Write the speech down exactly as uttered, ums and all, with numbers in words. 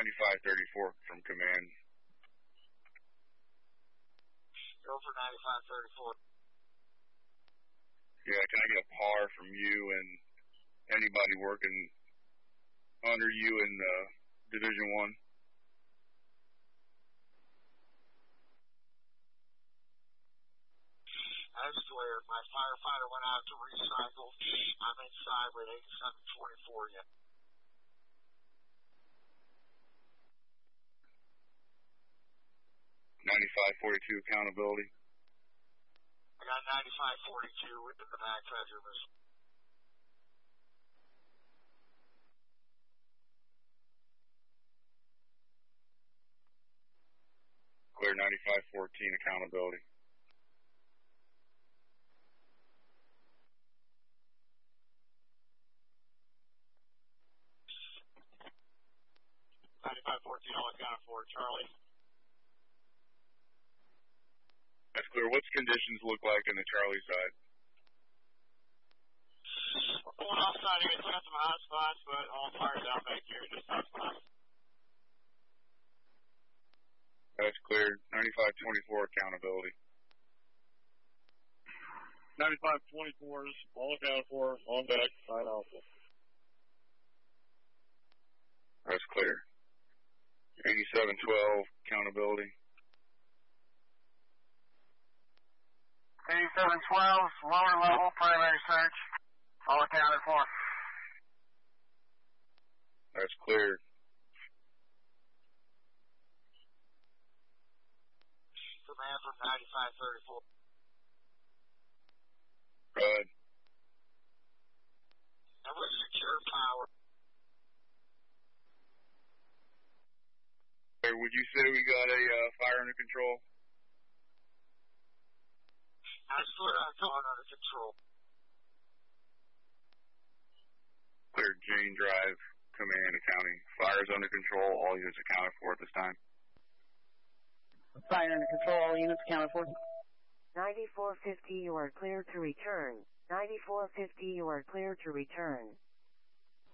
ninety-five thirty-four from command. Go for ninety-five thirty-four. Yeah, can I get a par from you and anybody working under you in uh, Division One? That's clear. My firefighter went out to recycle. I'm inside with eighty-seven twenty-four yet. ninety-five forty-two accountability. I got ninety-five forty-two with the back bedroom. Clear ninety-five fourteen accountability. ninety-five fourteen, all accounted for, Charlie. That's clear. What's conditions look like in the Charlie side? We're pulling offside here. It's got some hot spots, but all fires out back here. Just hot spots. That's clear. ninety-five twenty-four accountability. ninety-five twenty-fours, all accounted for, on deck, side alpha. That's clear. eighty-seven twelve accountability. eighty-seven twelve, lower level, primary search. All accounted for. That's clear. Command from ninety-five thirty-four. Go ahead. That was secure power. Would you say we got a uh, fire under control? That's clear. I'm going under control. Clear Jane Drive, command accounting. Fire's under control. All units accounted for at this time. Fire under control. All units accounted for. ninety-four fifty, you are clear to return. ninety-four fifty, you are clear to return.